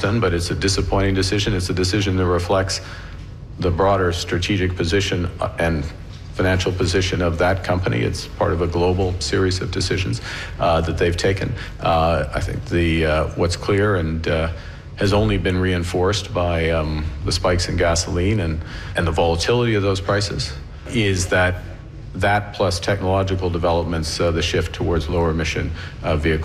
Boston, but it's a disappointing decision. It's a decision that reflects the broader strategic position and financial position of that company. It's part of a global series of decisions that they've taken. I think what's clear and has only been reinforced by the spikes in gasoline and the volatility of those prices is that plus technological developments, the shift towards lower emission vehicles